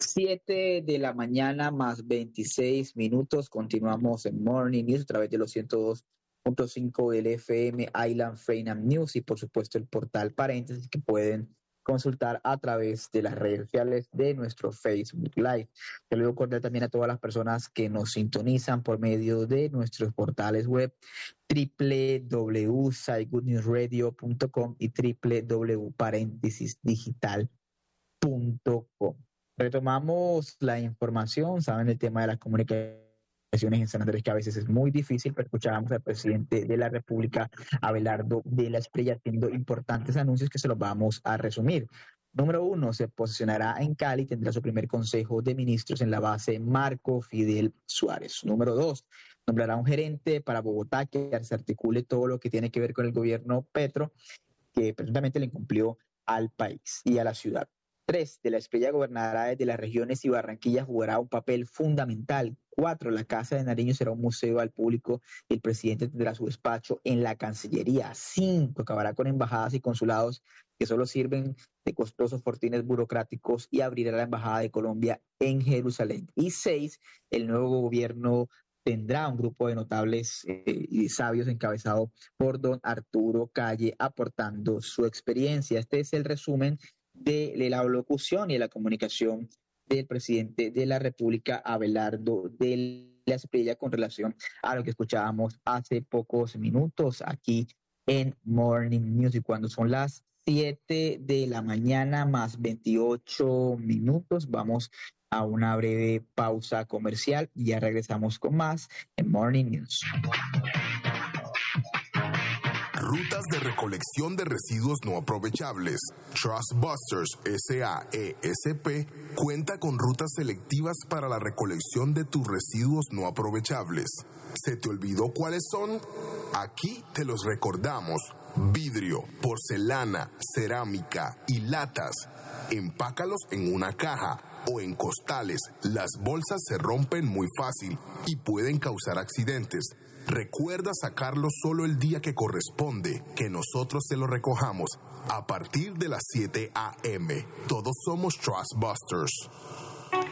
7 de la mañana más 26 minutos. Continuamos en Morning News a través de los 102.5 del FM Island Freedom News y por supuesto el portal Paréntesis que pueden consultar a través de las redes sociales de nuestro Facebook Live. Saludo cordial también a todas las personas que nos sintonizan por medio de nuestros portales web www.saigoodnewsradio.com y www.paréntesisdigital.com. Retomamos la información, saben el tema de las comunicaciones en San Andrés, que a veces es muy difícil, pero escuchábamos al presidente de la República, Abelardo de la Espriella, haciendo importantes anuncios que se los vamos a resumir. Número 1, se posicionará en Cali, tendrá su primer consejo de ministros en la base Marco Fidel Suárez. Número 2, nombrará un gerente para Bogotá que se articule todo lo que tiene que ver con el gobierno Petro, que presuntamente le incumplió al país y a la ciudad. 3, de la Espriella gobernará desde las regiones y Barranquilla jugará un papel fundamental. 4, la Casa de Nariño será un museo al público y el presidente tendrá su despacho en la Cancillería. 5, acabará con embajadas y consulados que solo sirven de costosos fortines burocráticos y abrirá la Embajada de Colombia en Jerusalén. Y 6, el nuevo gobierno tendrá un grupo de notables y sabios encabezado por don Arturo Calle aportando su experiencia. Este es el resumen de la locución y de la comunicación del presidente de la República, Abelardo de la Espriella, con relación a lo que escuchábamos hace pocos minutos aquí en Morning Music, cuando son las 7 de la mañana más 28 minutos. Vamos a una breve pausa comercial y ya regresamos con más en Morning News. Rutas de recolección de residuos no aprovechables. Trustbusters SAESP cuenta con rutas selectivas para la recolección de tus residuos no aprovechables. ¿Se te olvidó cuáles son? Aquí te los recordamos. Vidrio, porcelana, cerámica y latas. Empácalos en una caja o en costales. Las bolsas se rompen muy fácil y pueden causar accidentes. Recuerda sacarlo solo el día que corresponde, que nosotros te lo recojamos a partir de las 7 a.m. Todos somos Trustbusters.